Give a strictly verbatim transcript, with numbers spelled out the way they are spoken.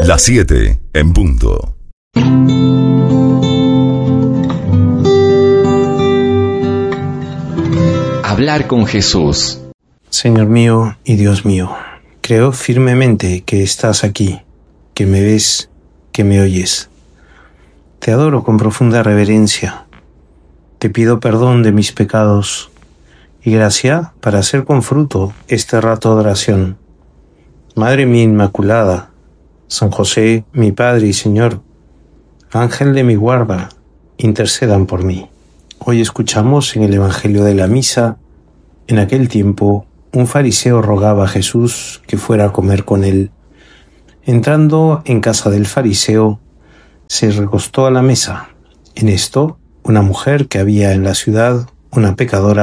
Las siete en punto. Hablar con Jesús. Señor mío y Dios mío, creo firmemente que estás aquí, que me ves, que me oyes. Te adoro con profunda reverencia. Te pido perdón de mis pecados y gracia para hacer con fruto este rato de oración. Madre mía Inmaculada, San José, mi Padre y Señor, Ángel de mi guarda, intercedan por mí. Hoy escuchamos en el Evangelio de la Misa: en aquel tiempo, un fariseo rogaba a Jesús que fuera a comer con él. Entrando en casa del fariseo, se recostó a la mesa. En esto, una mujer que había en la ciudad, una pecadora,